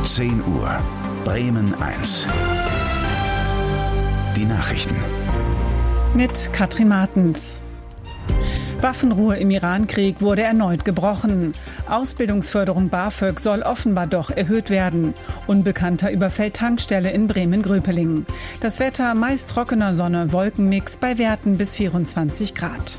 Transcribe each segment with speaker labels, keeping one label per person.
Speaker 1: 10 Uhr. Bremen 1. Die Nachrichten.
Speaker 2: Mit Katrin Martens. Waffenruhe im Irankrieg wurde erneut gebrochen. Ausbildungsförderung BAföG soll offenbar doch erhöht werden. Unbekannter überfällt Tankstelle in Bremen-Gröpeling. Das Wetter meist trockener Sonne-Wolkenmix bei Werten bis 24 Grad.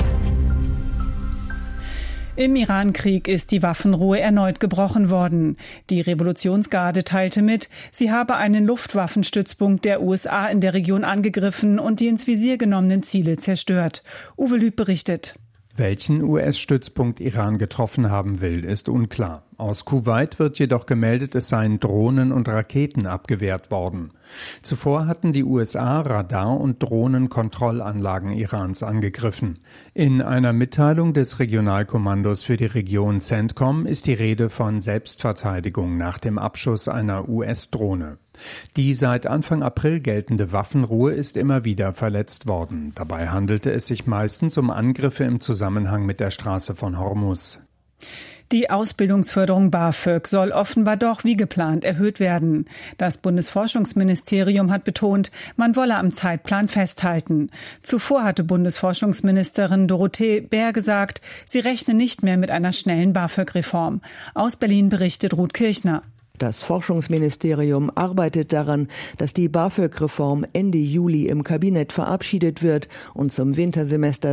Speaker 2: Im Irankrieg ist die Waffenruhe erneut gebrochen worden. Die Revolutionsgarde teilte mit, sie habe einen Luftwaffenstützpunkt der USA in der Region angegriffen und die ins Visier genommenen Ziele zerstört. Uwe Lüb berichtet.
Speaker 3: Welchen US-Stützpunkt Iran getroffen haben will, ist unklar. Aus Kuwait wird jedoch gemeldet, es seien Drohnen und Raketen abgewehrt worden. Zuvor hatten die USA Radar- und Drohnenkontrollanlagen Irans angegriffen. In einer Mitteilung des Regionalkommandos für die Region CENTCOM ist die Rede von Selbstverteidigung nach dem Abschuss einer US-Drohne. Die seit Anfang April geltende Waffenruhe ist immer wieder verletzt worden. Dabei handelte es sich meistens um Angriffe im Zusammenhang mit der Straße von Hormuz.
Speaker 2: Die Ausbildungsförderung BAföG soll offenbar doch wie geplant erhöht werden. Das Bundesforschungsministerium hat betont, man wolle am Zeitplan festhalten. Zuvor hatte Bundesforschungsministerin Dorothee Bär gesagt, sie rechne nicht mehr mit einer schnellen BAföG-Reform. Aus Berlin berichtet Ruth Kirchner.
Speaker 4: Das Forschungsministerium arbeitet daran, dass die BAföG-Reform Ende Juli im Kabinett verabschiedet wird und zum Wintersemester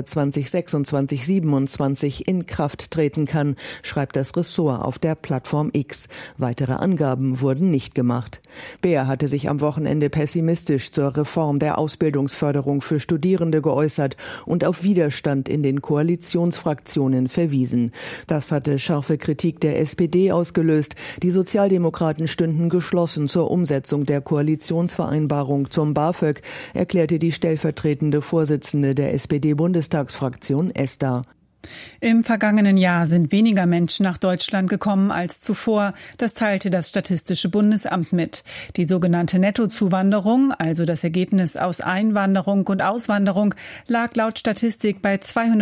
Speaker 4: 2026/27 in Kraft treten kann, schreibt das Ressort auf der Plattform X. Weitere Angaben wurden nicht gemacht. Beer hatte sich am Wochenende pessimistisch zur Reform der Ausbildungsförderung für Studierende geäußert und auf Widerstand in den Koalitionsfraktionen verwiesen. Das hatte scharfe Kritik der SPD ausgelöst. Die Sozialdemokraten stünden geschlossen zur Umsetzung der Koalitionsvereinbarung zum BAföG, erklärte die stellvertretende Vorsitzende der SPD-Bundestagsfraktion Esther.
Speaker 2: Im vergangenen Jahr sind weniger Menschen nach Deutschland gekommen als zuvor. Das teilte das Statistische Bundesamt mit. Die sogenannte Nettozuwanderung, also das Ergebnis aus Einwanderung und Auswanderung, lag laut Statistik bei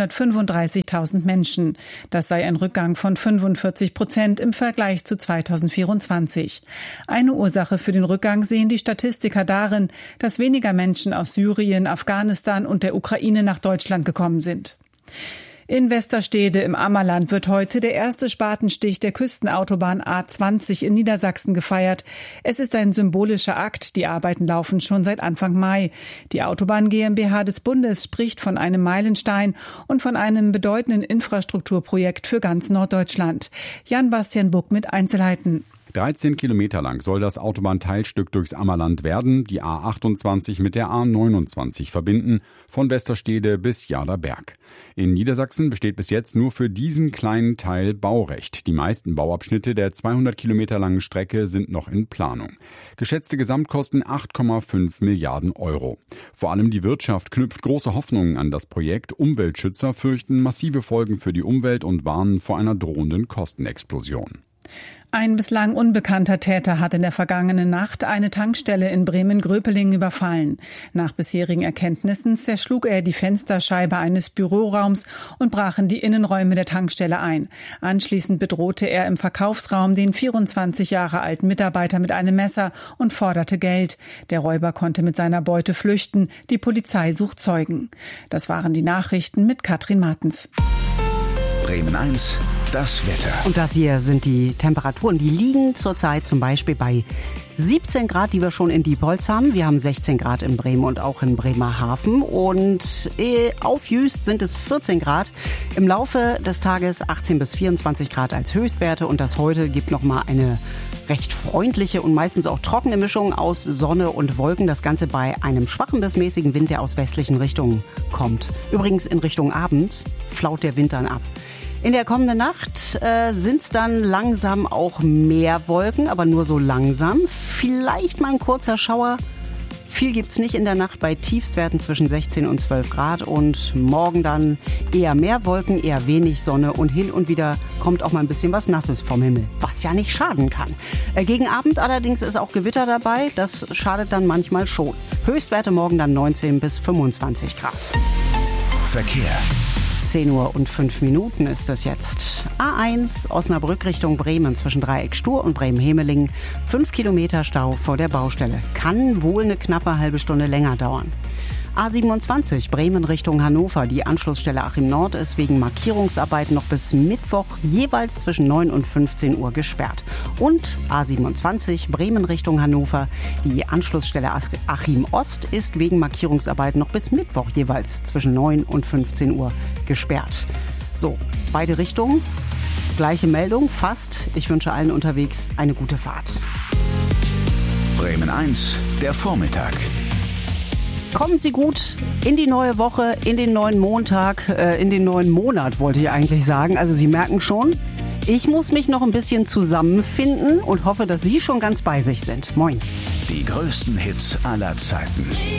Speaker 2: 235.000 Menschen. Das sei ein Rückgang von 45% im Vergleich zu 2024. Eine Ursache für den Rückgang sehen die Statistiker darin, dass weniger Menschen aus Syrien, Afghanistan und der Ukraine nach Deutschland gekommen sind. In Westerstede im Ammerland wird heute der erste Spatenstich der Küstenautobahn A20 in Niedersachsen gefeiert. Es ist ein symbolischer Akt. Die Arbeiten laufen schon seit Anfang Mai. Die Autobahn GmbH des Bundes spricht von einem Meilenstein und von einem bedeutenden Infrastrukturprojekt für ganz Norddeutschland. Jan-Bastian Buck mit Einzelheiten.
Speaker 5: 13 Kilometer lang soll das Autobahnteilstück durchs Ammerland werden, die A28 mit der A29 verbinden, von Westerstede bis Jaderberg. In Niedersachsen besteht bis jetzt nur für diesen kleinen Teil Baurecht. Die meisten Bauabschnitte der 200 Kilometer langen Strecke sind noch in Planung. Geschätzte Gesamtkosten 8,5 Milliarden Euro. Vor allem die Wirtschaft knüpft große Hoffnungen an das Projekt. Umweltschützer fürchten massive Folgen für die Umwelt und warnen vor einer drohenden Kostenexplosion.
Speaker 2: Ein bislang unbekannter Täter hat in der vergangenen Nacht eine Tankstelle in Bremen-Gröpeling überfallen. Nach bisherigen Erkenntnissen zerschlug er die Fensterscheibe eines Büroraums und brach in die Innenräume der Tankstelle ein. Anschließend bedrohte er im Verkaufsraum den 24 Jahre alten Mitarbeiter mit einem Messer und forderte Geld. Der Räuber konnte mit seiner Beute flüchten. Die Polizei sucht Zeugen. Das waren die Nachrichten mit Katrin Martens.
Speaker 1: Bremen 1, das Wetter.
Speaker 6: Und das hier sind die Temperaturen. Die liegen zurzeit zum Beispiel bei 17 Grad, die wir schon in Diepholz haben. Wir haben 16 Grad in Bremen und auch in Bremerhaven. Und auf Jüst sind es 14 Grad. Im Laufe des Tages 18 bis 24 Grad als Höchstwerte. Und das heute gibt nochmal eine recht freundliche und meistens auch trockene Mischung aus Sonne und Wolken. Das Ganze bei einem schwachen bis mäßigen Wind, der aus westlichen Richtungen kommt. Übrigens in Richtung Abend flaut der Wind dann ab. In der kommenden Nacht sind es dann langsam auch mehr Wolken, aber nur so langsam. Vielleicht mal ein kurzer Schauer. Viel gibt's nicht in der Nacht bei Tiefstwerten zwischen 16 und 12 Grad. Und morgen dann eher mehr Wolken, eher wenig Sonne. Und hin und wieder kommt auch mal ein bisschen was Nasses vom Himmel, was ja nicht schaden kann. Gegen Abend allerdings ist auch Gewitter dabei. Das schadet dann manchmal schon. Höchstwerte morgen dann 19 bis 25 Grad.
Speaker 1: Verkehr.
Speaker 6: 10:05 Uhr ist es jetzt. A1 Osnabrück Richtung Bremen zwischen Dreieck Stur und Bremen-Hemeling. 5 Kilometer Stau vor der Baustelle. Kann wohl eine knappe halbe Stunde länger dauern. A27 Bremen Richtung Hannover. Die Anschlussstelle Achim Nord ist wegen Markierungsarbeiten noch bis Mittwoch jeweils zwischen 9 und 15 Uhr gesperrt. Und A27 Bremen Richtung Hannover. Die Anschlussstelle Achim Ost ist wegen Markierungsarbeiten noch bis Mittwoch jeweils zwischen 9 und 15 Uhr gesperrt. So, beide Richtungen. Gleiche Meldung, fast. Ich wünsche allen unterwegs eine gute Fahrt.
Speaker 1: Bremen 1, der Vormittag.
Speaker 6: Kommen Sie gut in die neue Woche, in den neuen Montag, in den neuen Monat, wollte ich eigentlich sagen. Also Sie merken schon, ich muss mich noch ein bisschen zusammenfinden und hoffe, dass Sie schon ganz bei sich sind. Moin.
Speaker 1: Die größten Hits aller Zeiten.